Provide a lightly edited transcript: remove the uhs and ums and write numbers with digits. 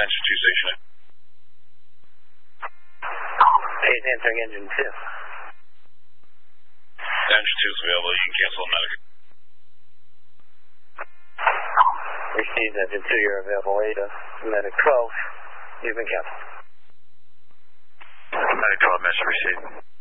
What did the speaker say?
Engine 2 stationary. He's answering engine 2. Engine 2 is available. You can cancel the medic. Received engine 2, you're available. Ada, medic 12. You've been canceled. Medic 12, message received.